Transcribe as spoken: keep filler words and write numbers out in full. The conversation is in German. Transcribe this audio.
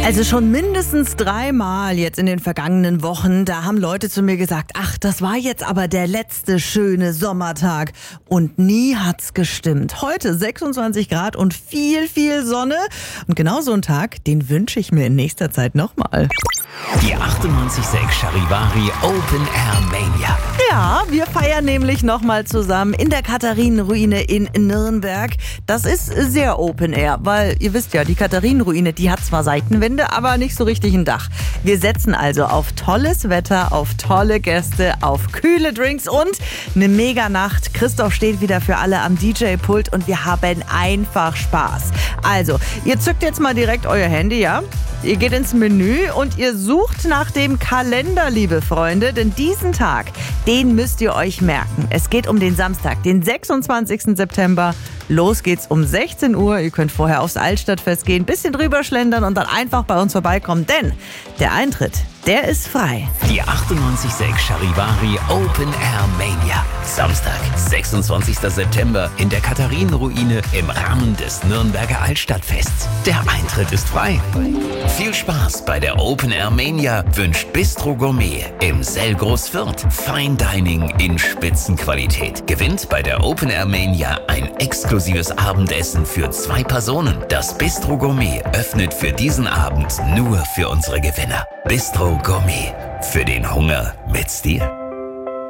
Also schon mindestens dreimal jetzt in den vergangenen Wochen, da haben Leute zu mir gesagt, ach, das war jetzt aber der letzte schöne Sommertag. Und nie hat's gestimmt. Heute sechsundzwanzig Grad und viel, viel Sonne. Und genau so einen Tag, den wünsche ich mir in nächster Zeit nochmal. Die achtundneunzig Komma sechs Charivari Open Air Mania. Ja, wir feiern nämlich nochmal zusammen in der Katharinenruine in Nürnberg. Das ist sehr Open Air, weil ihr wisst ja, die Katharinenruine, die hat zwar Seitenwände, aber nicht so richtig ein Dach. Wir setzen also auf tolles Wetter, auf tolle Gäste, auf kühle Drinks und eine Mega-Nacht. Christoph steht wieder für alle am D J-Pult und wir haben einfach Spaß. Also, ihr zückt jetzt mal direkt euer Handy, ja? Ihr geht ins Menü und ihr sucht nach dem Kalender, liebe Freunde, denn diesen Tag, den müsst ihr euch merken. Es geht um den Samstag, den sechsundzwanzigsten September. Los geht's um sechzehn Uhr. Ihr könnt vorher aufs Altstadtfest gehen, bisschen drüber schlendern und dann einfach bei uns vorbeikommen, denn der Eintritt, der ist frei. Die achtundneunzig Komma sechs Charivari Open Air Mania. Samstag, sechsundzwanzigsten September in der Katharinenruine im Rahmen des Nürnberger Altstadtfests. Der Eintritt ist frei. Viel Spaß bei der Open Air Mania wünscht Bistro Gourmet im Selgros Fürth. Fine Dining in Spitzenqualität. Gewinnt bei der Open Air Mania ein exklusives Abendessen für zwei Personen. Das Bistro Gourmet öffnet für diesen Abend nur für unsere Gewinner. Bistro Gourmet. Für den Hunger mit Stil.